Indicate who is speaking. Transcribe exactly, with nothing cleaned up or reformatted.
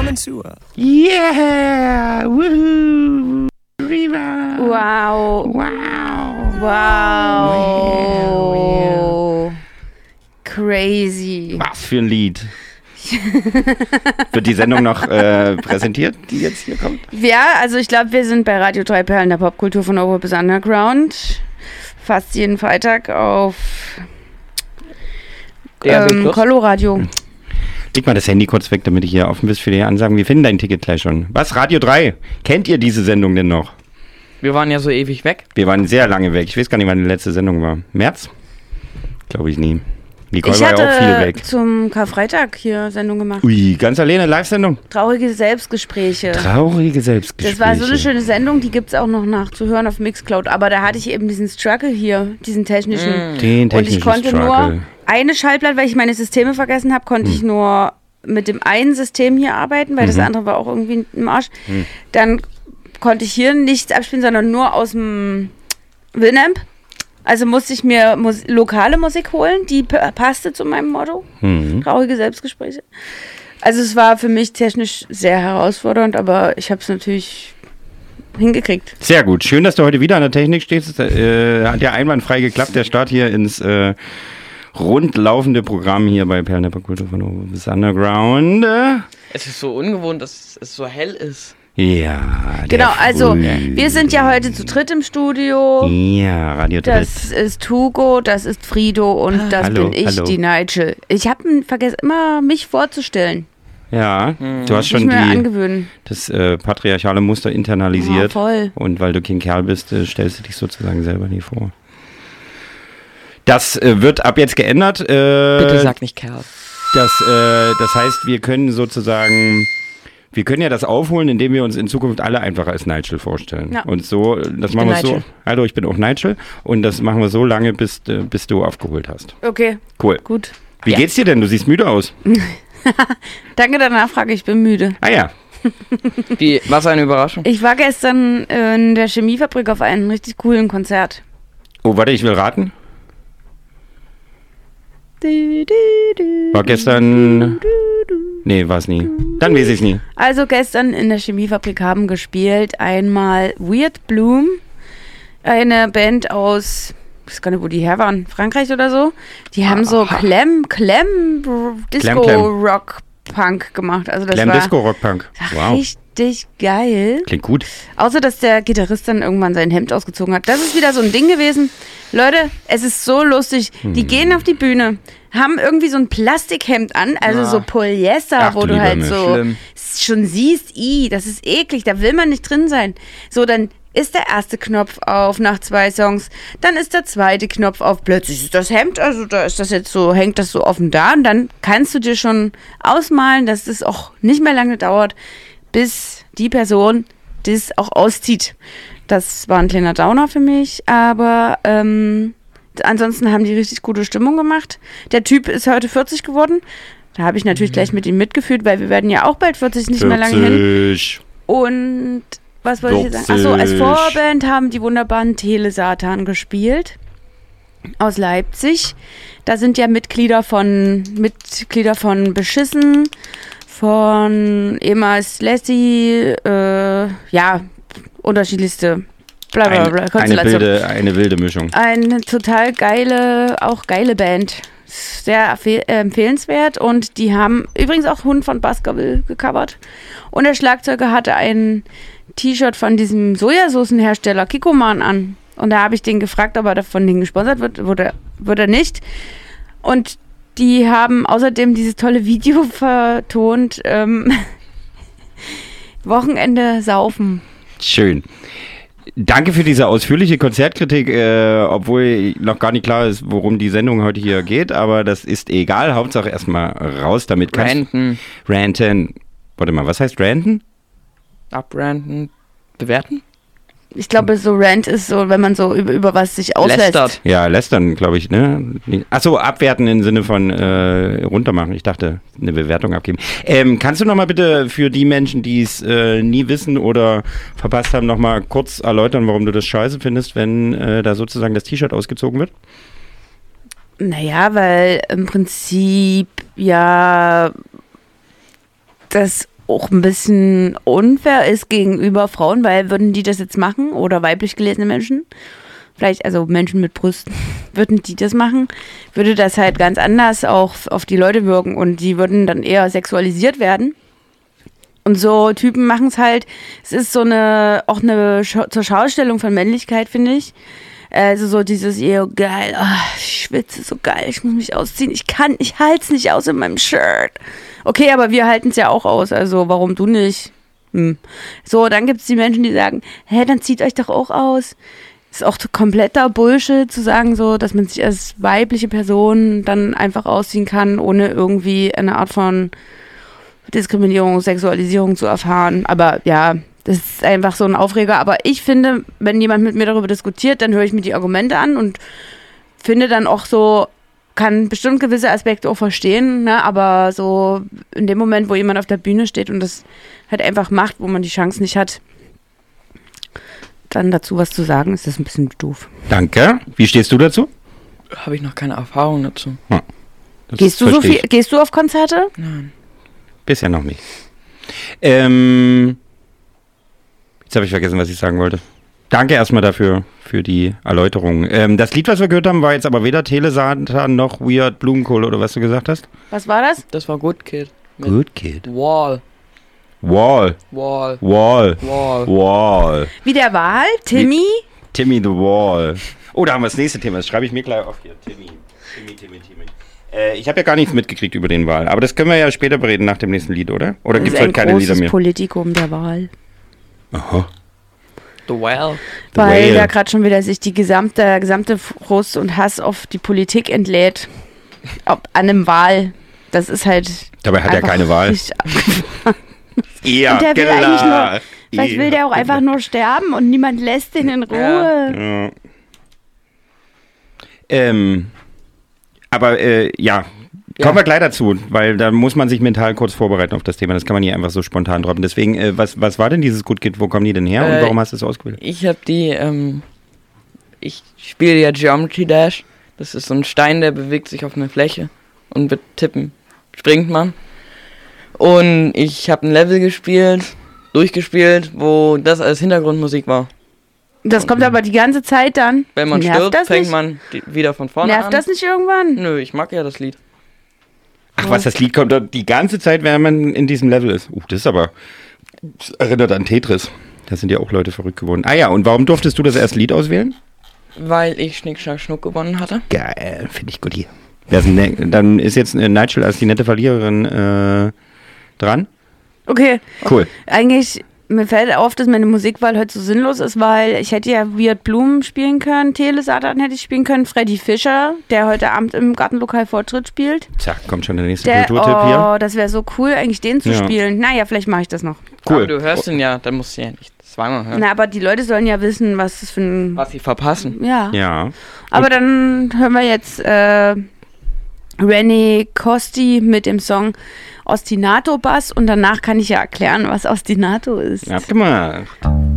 Speaker 1: Mensur.
Speaker 2: Yeah! Woohoo! Riva!
Speaker 3: Wow.
Speaker 2: Wow!
Speaker 3: Wow.
Speaker 2: Wow.
Speaker 3: Crazy.
Speaker 2: Was für ein Lied. Wird die Sendung noch äh, präsentiert, die jetzt hier kommt?
Speaker 3: Ja, also ich glaube, wir sind bei Radio drei Perlen der Popkultur von Over bis Underground. Fast jeden Freitag auf ähm, Coloradio.
Speaker 2: Leg mal das Handy kurz weg, damit ich hier offen bin für die Ansagen. Wir finden dein Ticket gleich schon. Was, Radio drei? Kennt ihr diese Sendung denn noch?
Speaker 4: Wir waren ja so ewig weg.
Speaker 2: Wir waren sehr lange weg. Ich weiß gar nicht, wann die letzte Sendung war. März? Glaube ich nie. Nicole
Speaker 3: ich
Speaker 2: war
Speaker 3: hatte
Speaker 2: ja auch viel weg.
Speaker 3: Zum Karfreitag hier Sendung gemacht.
Speaker 2: Ui, ganz alleine Live-Sendung?
Speaker 3: Traurige Selbstgespräche.
Speaker 2: Traurige Selbstgespräche.
Speaker 3: Das war so eine schöne Sendung, die gibt es auch noch nachzuhören auf Mixcloud. Aber da hatte ich eben diesen Struggle hier, diesen technischen.
Speaker 2: Mm. Den technischen
Speaker 3: Und ich konnte
Speaker 2: Struggle.
Speaker 3: nur eine Schallplatte, weil ich meine Systeme vergessen habe, konnte hm. ich nur mit dem einen System hier arbeiten, weil mhm. das andere war auch irgendwie im Arsch. Hm. Dann konnte ich hier nichts abspielen, sondern nur aus dem Winamp. Also musste ich mir Mus- lokale Musik holen, die p- passte zu meinem Motto. Mhm. Traurige Selbstgespräche. Also es war für mich technisch sehr herausfordernd, aber ich habe es natürlich hingekriegt.
Speaker 2: Sehr gut. Schön, dass du heute wieder an der Technik stehst. Äh, hat ja einwandfrei geklappt, der Start hier ins äh, rundlaufende Programm hier bei Perlen der Popkultur von Over bis Underground.
Speaker 4: Es ist so ungewohnt, dass es so hell ist.
Speaker 2: Ja,
Speaker 3: genau, also wir sind ja heute zu dritt im Studio.
Speaker 2: Ja, Radio Dritt.
Speaker 3: Das ist Hugo, das ist Frido und das
Speaker 2: hallo,
Speaker 3: bin ich,
Speaker 2: hallo.
Speaker 3: die Nigel. Ich habe vergessen, immer mich vorzustellen.
Speaker 2: Ja,
Speaker 4: hm.
Speaker 2: du hast schon
Speaker 3: ich mir
Speaker 2: die,
Speaker 3: angewöhnen.
Speaker 2: das äh, patriarchale Muster internalisiert.
Speaker 3: Ja, voll.
Speaker 2: Und weil du King Kerl bist, äh, stellst du dich sozusagen selber nie vor. Das äh, wird ab jetzt geändert. Äh,
Speaker 4: Bitte sag nicht Kerl.
Speaker 2: Das, äh, das heißt, wir können sozusagen... Wir können ja das aufholen, indem wir uns in Zukunft alle einfach als Nigel vorstellen. Ja. Und so, das
Speaker 4: ich
Speaker 2: machen wir so.
Speaker 4: Nigel.
Speaker 2: Hallo, ich bin auch Nigel. Und das machen wir so lange, bis, bis du aufgeholt hast.
Speaker 3: Okay.
Speaker 2: Cool.
Speaker 3: Gut.
Speaker 2: Wie ja. geht's dir denn? Du siehst müde aus.
Speaker 3: Danke der Nachfrage, ich bin müde.
Speaker 2: Ah ja.
Speaker 4: Wie, was eine Überraschung.
Speaker 3: Ich war gestern in der Chemiefabrik auf einem richtig coolen Konzert.
Speaker 2: Oh, warte, ich will raten. War gestern... Nee, war es nie. Dann weiß ich es nie.
Speaker 3: Also gestern in der Chemiefabrik haben gespielt einmal Weird Bloom, eine Band aus, ich weiß gar nicht, wo die her waren, Frankreich oder so. Die haben so Clem, Clem, Disco, Clem, Clem. Rock, Punk gemacht. Also das
Speaker 2: Clem,
Speaker 3: war
Speaker 2: Disco, Rock, Punk. Wow.
Speaker 3: Richtig geil.
Speaker 2: Klingt gut.
Speaker 3: Außer, dass der Gitarrist dann irgendwann sein Hemd ausgezogen hat. Das ist wieder so ein Ding gewesen. Leute, es ist so lustig. Die hm. gehen auf die Bühne, haben irgendwie so ein Plastikhemd an, also ja. so Polyester, Ach, wo du halt mich. so Schlimm. schon siehst, i, das ist eklig, da will man nicht drin sein. So, dann ist der erste Knopf auf nach zwei Songs, dann ist der zweite Knopf auf, plötzlich ist das Hemd, also da ist das jetzt so, hängt das so offen da und dann kannst du dir schon ausmalen, dass das auch nicht mehr lange dauert, bis die Person das auch auszieht. Das war ein kleiner Downer für mich, aber ähm, ansonsten haben die richtig gute Stimmung gemacht. Der Typ ist heute vierzig geworden. Da habe ich natürlich mhm. gleich mit ihm mitgefühlt, weil wir werden ja auch bald vierzig, nicht
Speaker 2: vierzig.
Speaker 3: mehr lange hin. Und was wollte ich jetzt sagen? Achso, als Vorband haben die wunderbaren Telesatan gespielt aus Leipzig. Da sind ja Mitglieder von Mitglieder von Beschissen, von ehemals Lassie, äh, ja, unterschiedlichste bla bla bla,
Speaker 2: eine, eine, wilde, eine wilde Mischung.
Speaker 3: Eine total geile, auch geile Band. Sehr empfehlenswert und die haben übrigens auch Hund von Baskerville gecovert. Und der Schlagzeuger hatte ein T-Shirt von diesem Sojasoßenhersteller Kikkoman an. Und da habe ich den gefragt, ob er von denen gesponsert wird. Wurde, wurde nicht. Und die haben außerdem dieses tolle Video vertont. Ähm, Wochenende saufen.
Speaker 2: Schön. Danke für diese ausführliche Konzertkritik, äh, obwohl noch gar nicht klar ist, worum die Sendung heute hier geht, aber das ist egal. Hauptsache erstmal raus damit.
Speaker 4: Ranten.
Speaker 2: Ranten. Warte mal, was heißt ranten?
Speaker 4: Abranten. Bewerten?
Speaker 3: Ich glaube, so Rant ist so, wenn man so über, über was sich auslässt.
Speaker 4: Lästert.
Speaker 2: Ja, lästern, glaube ich, ne? Achso, abwerten im Sinne von äh, runtermachen. Ich dachte, eine Bewertung abgeben. Ähm, kannst du nochmal bitte für die Menschen, die es äh, nie wissen oder verpasst haben, nochmal kurz erläutern, warum du das scheiße findest, wenn äh, da sozusagen das T-Shirt ausgezogen wird?
Speaker 3: Naja, weil im Prinzip ja das auch ein bisschen unfair ist gegenüber Frauen, weil würden die das jetzt machen oder weiblich gelesene Menschen, vielleicht also Menschen mit Brüsten, würden die das machen, würde das halt ganz anders auch auf die Leute wirken und die würden dann eher sexualisiert werden. Und so Typen machen es halt, es ist so eine, auch eine Schau- zur Schaustellung von Männlichkeit, finde ich. Also so dieses, eher geil, oh, ich schwitze so geil, ich muss mich ausziehen, ich kann, ich halte es nicht aus in meinem Shirt. Okay, aber wir halten es ja auch aus, also warum du nicht? Hm. So, dann gibt es die Menschen, die sagen, hä, dann zieht euch doch auch aus. Ist auch kompletter Bullshit zu sagen so, dass man sich als weibliche Person dann einfach ausziehen kann, ohne irgendwie eine Art von Diskriminierung, Sexualisierung zu erfahren. Aber ja, das ist einfach so ein Aufreger. Aber ich finde, wenn jemand mit mir darüber diskutiert, dann höre ich mir die Argumente an und finde dann auch so, kann bestimmt gewisse Aspekte auch verstehen, ne? Aber so in dem Moment, wo jemand auf der Bühne steht und das halt einfach macht, wo man die Chance nicht hat, dann dazu was zu sagen, ist das ein bisschen doof.
Speaker 2: Danke. Wie stehst du dazu?
Speaker 4: Habe ich noch keine Erfahrung dazu.
Speaker 2: Ja, das
Speaker 3: Gehst du so
Speaker 2: verstehe
Speaker 3: viel,
Speaker 2: ich.
Speaker 3: gehst du auf Konzerte?
Speaker 4: Nein.
Speaker 2: Bisher noch nicht. Ähm, jetzt habe ich vergessen, was ich sagen wollte. Danke erstmal dafür, für die Erläuterung. Ähm, das Lied, was wir gehört haben, war jetzt aber weder Telesatan noch Weird Blumenkohl oder was du gesagt hast?
Speaker 3: Was war das?
Speaker 4: Das war Good Kid. Mit
Speaker 2: Good Kid.
Speaker 4: Wall.
Speaker 2: Wall.
Speaker 4: Wall.
Speaker 2: Wall.
Speaker 4: Wall.
Speaker 2: Wall.
Speaker 3: Wie der Wahl? Timmy?
Speaker 2: Timmy the Wall. Oh, da haben wir das nächste Thema. Das schreibe ich mir gleich auf hier. Timmy. Timmy, Timmy, Timmy. Äh, ich habe ja gar nichts mitgekriegt über den Wahl. Aber das können wir ja später bereden nach dem nächsten Lied, oder? Oder
Speaker 3: Das
Speaker 2: gibt
Speaker 3: ist
Speaker 2: es
Speaker 3: ein
Speaker 2: heute keine Lieder
Speaker 3: großes
Speaker 2: mehr?
Speaker 3: Politikum der Wahl.
Speaker 2: Aha.
Speaker 4: The Well.
Speaker 2: The
Speaker 3: Weil
Speaker 2: Whale.
Speaker 3: da gerade schon wieder sich die gesamte, der gesamte Frust und Hass auf die Politik entlädt. Ob an einem Wahl. Das ist halt.
Speaker 2: Dabei hat er
Speaker 3: einfach
Speaker 2: keine Wahl.
Speaker 3: richtig abgefahren.
Speaker 2: Ja,
Speaker 3: Und der will
Speaker 2: klar.
Speaker 3: eigentlich nur- Vielleicht will der auch
Speaker 2: Ja,
Speaker 3: einfach nur sterben und niemand lässt ihn in Ruhe.
Speaker 2: Ja. Ähm, aber äh, ja,
Speaker 4: Ja.
Speaker 2: kommen wir gleich dazu, weil da muss man sich mental kurz vorbereiten auf das Thema. Das kann man nicht einfach so spontan droppen. Deswegen, äh, was, was war denn dieses Good Kid? Wo kommen die denn her und
Speaker 4: Äh,
Speaker 2: warum hast du es ausgewählt?
Speaker 4: Ich habe die, ähm, ich spiele ja Geometry Dash. Das ist so ein Stein, der bewegt sich auf einer Fläche und mit Tippen springt man. Und ich habe ein Level gespielt, durchgespielt, wo das als Hintergrundmusik war.
Speaker 3: Das kommt aber die ganze Zeit dann.
Speaker 4: Wenn man
Speaker 3: Nervt
Speaker 4: stirbt,
Speaker 3: das
Speaker 4: fängt
Speaker 3: nicht?
Speaker 4: man die, wieder von vorne
Speaker 3: Nervt
Speaker 4: an.
Speaker 3: das nicht irgendwann?
Speaker 4: Nö, ich mag ja das Lied.
Speaker 2: Ach was, das Lied kommt da die ganze Zeit, während man in diesem Level ist. Uh, das ist aber, das erinnert an Tetris. Da sind ja auch Leute verrückt geworden. Ah ja, und warum durftest du das erste Lied auswählen?
Speaker 4: Weil ich Schnick, Schnack, Schnuck gewonnen hatte.
Speaker 2: Geil, finde ich gut hier. Wer ist denn ne dann ist jetzt äh, Nigel als die nette Verliererin äh, dran.
Speaker 3: Okay.
Speaker 2: Cool.
Speaker 3: Eigentlich, mir fällt auf, dass meine Musikwahl heute so sinnlos ist, weil ich hätte ja Weird Blumen spielen können, Telesatan hätte ich spielen können, Freddy Fischer, der heute Abend im Gartenlokal Vortritt spielt.
Speaker 2: Zack, kommt schon der nächste
Speaker 3: Der,
Speaker 2: Kulturtipp hier.
Speaker 3: oh, das wäre so cool, eigentlich den zu
Speaker 2: Ja.
Speaker 3: spielen. Naja, vielleicht mache ich das noch.
Speaker 2: Cool.
Speaker 4: Aber du hörst ihn ja, dann musst du ja nicht zweimal hören.
Speaker 3: Na, aber die Leute sollen ja wissen, was das für ein...
Speaker 4: Was sie verpassen.
Speaker 3: Ja.
Speaker 2: Ja.
Speaker 3: Aber dann hören wir jetzt äh, René Costi mit dem Song Ostinato Bass und danach kann ich ja erklären, was Ostinato ist.
Speaker 2: Abgemacht.